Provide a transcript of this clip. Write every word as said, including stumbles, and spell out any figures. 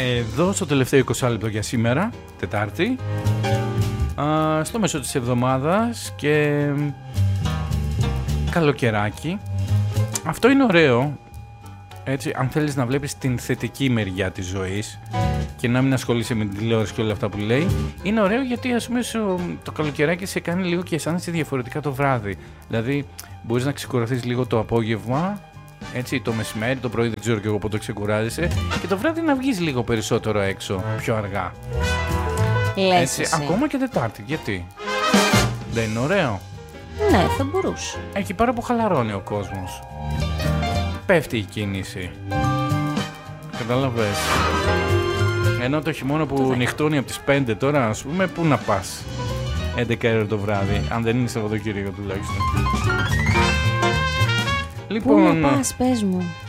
Εδώ στο τελευταίο είκοσι λεπτό για σήμερα, Τετάρτη, α, στο μέσο της εβδομάδας και καλοκαιράκι. Αυτό είναι ωραίο, έτσι, αν θέλεις να βλέπεις την θετική μεριά της ζωής και να μην ασχολείσαι με την τηλεόραση και όλα αυτά που λέει. Είναι ωραίο γιατί, ας πούμε, το καλοκαιράκι σε κάνει λίγο και αισθάνεσαι διαφορετικά το βράδυ. Δηλαδή μπορείς να ξεκουραθείς λίγο το απόγευμα, έτσι, το μεσημέρι, το πρωί δεν ξέρω και εγώ πότε ξεκουράζεσαι, και το βράδυ να βγεις λίγο περισσότερο έξω, πιο αργά. Λες έτσι, εσύ. ακόμα και Τετάρτη, γιατί δεν είναι ωραίο? Ναι, θα μπορούσε. Εκεί πέρα που χαλαρώνει ο κόσμος, πέφτει η κίνηση, καταλαβες. Ενώ το χειμώνα που το νυχτώνει από τις πέντε τώρα, ας πούμε, πού να πας έντεκα ώρα το βράδυ, αν δεν είναι Σαββατοκύριακο τουλάχιστον. Λοιπόν, πού να πας, πες μου.